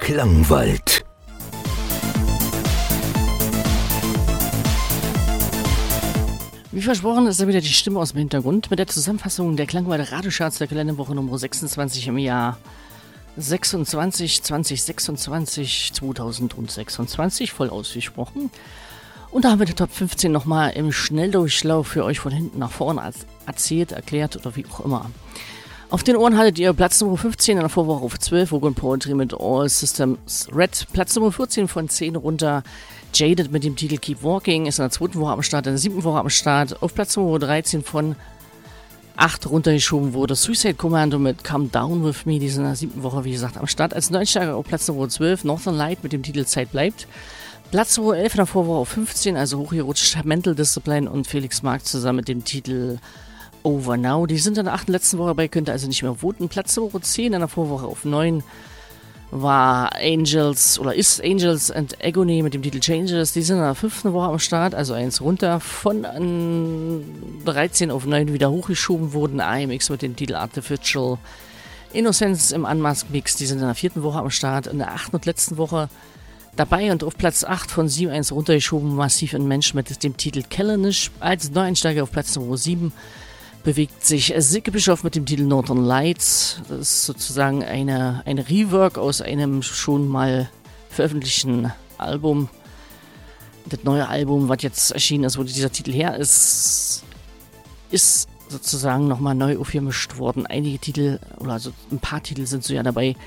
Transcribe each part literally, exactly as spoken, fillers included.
Klangwald. Wie versprochen ist da wieder die Stimme aus dem Hintergrund mit der Zusammenfassung der Klangwald Radiocharts der Kalenderwoche Nummer sechsundzwanzig im Jahr sechsundzwanzig, zwanzig sechsundzwanzig, zweitausendsechsundzwanzig, voll ausgesprochen. Und da haben wir die Top fünfzehn nochmal im Schnelldurchlauf für euch von hinten nach vorne erzählt, erklärt oder wie auch immer. Auf den Ohren hattet ihr Platz Nummer fünfzehn in der Vorwoche auf zwölf, Vogue and Poetry mit All Systems Red. Platz Nummer vierzehn von zehn runter, Jaded mit dem Titel Keep Walking, ist in der zweiten Woche am Start, in der siebten Woche am Start. Auf Platz Nummer dreizehn von acht runtergeschoben wurde Suicide Commando mit Come Down With Me, die sind in der siebten Woche, wie gesagt, am Start. Als Neunsteiger auf Platz Nummer zwölf, Northern Light mit dem Titel Zeit bleibt. Platz Nummer elf in der Vorwoche auf fünfzehn, also hochgerutscht Mental Discipline und Felix Mark zusammen mit dem Titel Over Now. Die sind in der achten letzten Woche dabei, könnt ihr also nicht mehr voten. Platz Nummer zehn in der Vorwoche auf neun war Angels oder ist Angels and Agony mit dem Titel Changes. Die sind in der fünften Woche am Start, also eins runter. Von dreizehn auf neun wieder hochgeschoben wurden I M X mit dem Titel Artificial Innocence im Unmasked Mix. Die sind in der vierten Woche am Start. In der achten und letzten Woche dabei und auf Platz acht von sieben eins runtergeschoben Massiv in Mensch mit dem Titel Kellenish. Als Neueinsteiger auf Platz Nummer sieben bewegt sich Silke Bischof mit dem Titel Northern Lights. Das ist sozusagen eine, eine Rework aus einem schon mal veröffentlichten Album. Das neue Album, was jetzt erschienen ist, wo dieser Titel her ist, ist sozusagen nochmal neu aufgemischt worden. Einige Titel, oder also ein paar Titel sind so ja dabei,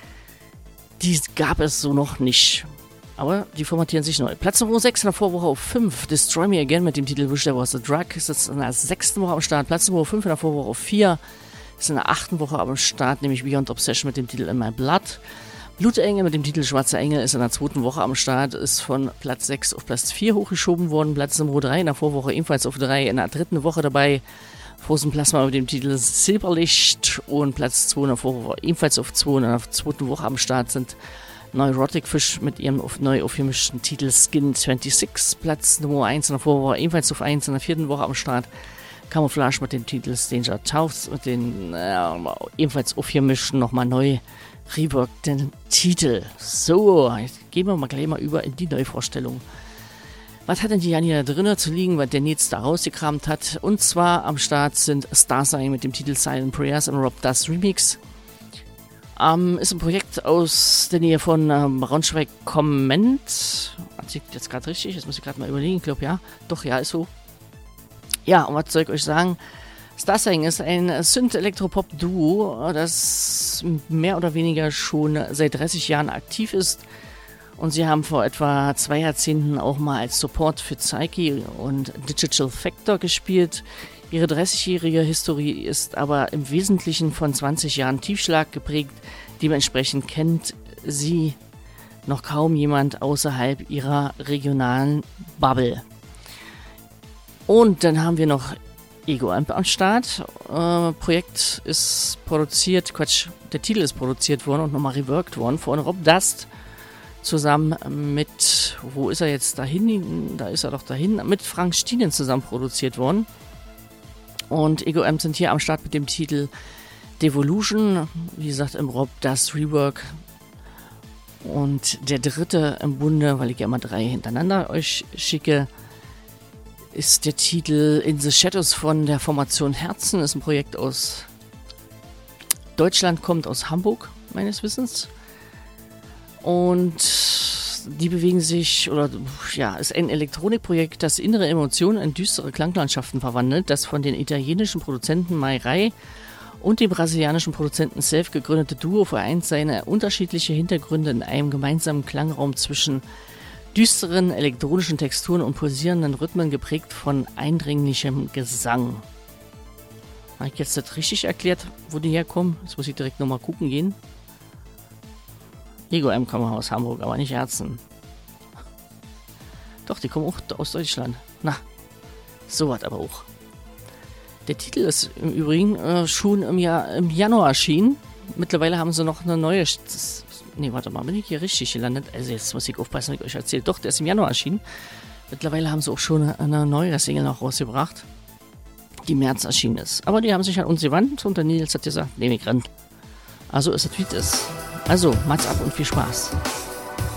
die gab es so noch nicht. Aber die formatieren sich neu. Platz Nummer sechs in der Vorwoche auf fünf. Destroy Me Again mit dem Titel Wish There Was a Drug. Ist jetzt in der sechsten Woche am Start. Platz Nummer fünf in der Vorwoche auf vier. Ist in der achten Woche am Start, nämlich Beyond Obsession mit dem Titel In My Blood. Blutengel mit dem Titel Schwarzer Engel ist in der zweiten Woche am Start. Ist von Platz sechs auf Platz vier hochgeschoben worden. Platz Nummer drei in der Vorwoche ebenfalls auf drei. In der dritten Woche dabei Frozen Plasma mit dem Titel Silberlicht. Und Platz zwei in der Vorwoche ebenfalls auf zwei. In der zweiten Woche am Start sind Neurotic Fish mit ihrem auf, neu aufgemischten Titel Skin sechsundzwanzig. Platz Nummer eins in der Vorwoche, ebenfalls auf eins in der vierten Woche am Start. Camouflage mit dem Titel Danger Taughts, mit den äh, ebenfalls aufgemischten, nochmal neu reworkten Titel. So, jetzt gehen wir mal gleich mal über in die Neuvorstellung. Was hat denn die Janina da drinnen zu liegen, was der Nils da rausgekramt hat? Und zwar am Start sind Starsign mit dem Titel Silent Prayers im Rob Das Remix. Ähm, ist ein Projekt aus der Nähe von ähm, Braunschweig Comment. Erzählt jetzt gerade richtig? Jetzt muss ich gerade mal überlegen. Ich glaube, ja. Doch, ja, ist so. Ja, und was soll ich euch sagen? Starsign ist ein Synth-Elektropop-Duo, das mehr oder weniger schon seit dreißig Jahren aktiv ist. Und sie haben vor etwa zwei Jahrzehnten auch mal als Support für Psyche und Digital Factor gespielt. Ihre dreißigjährige Historie ist aber im Wesentlichen von zwanzig Jahren Tiefschlag geprägt. Dementsprechend kennt sie noch kaum jemand außerhalb ihrer regionalen Bubble. Und dann haben wir noch Ego Amp am Start. Äh, Projekt ist produziert, Quatsch, der Titel ist produziert worden und nochmal reworked worden von Rob Dust. Zusammen mit, wo ist er jetzt dahin? Da ist er doch dahin, mit Frank Stienen zusammen produziert worden. Und Ego Amp sind hier am Start mit dem Titel Devolution, wie gesagt im Rob Das Rework. Und der dritte im Bunde, weil ich ja mal drei hintereinander euch schicke, ist der Titel In the Shadows von der Formation Herzen. Ist ein Projekt aus Deutschland, kommt aus Hamburg, meines Wissens. Und die bewegen sich, oder ja, ist ein Elektronikprojekt, das innere Emotionen in düstere Klanglandschaften verwandelt, das von den italienischen Produzenten Mai Rai und dem brasilianischen Produzenten Self gegründete Duo vereint seine unterschiedlichen Hintergründe in einem gemeinsamen Klangraum zwischen düsteren elektronischen Texturen und pulsierenden Rhythmen, geprägt von eindringlichem Gesang. Habe ich jetzt das richtig erklärt, wo die herkommen? Jetzt muss ich direkt nochmal gucken gehen. Ego Amp kommen aus Hamburg, aber nicht Herzen. Doch, die kommen auch aus Deutschland. Na, so was aber auch. Der Titel ist im Übrigen äh, schon im, Jahr, im Januar erschienen. Mittlerweile haben sie noch eine neue... Ne, warte mal, bin ich hier richtig gelandet? Also jetzt muss ich aufpassen, wenn ich euch erzähle. Doch, der ist im Januar erschienen. Mittlerweile haben sie auch schon eine, eine neue Single noch rausgebracht, die im März erschienen ist. Aber die haben sich an uns gewandt und der Nils hat gesagt, nehme ich ran. Also ist es, wie es ist. Also, Mats ab und viel Spaß.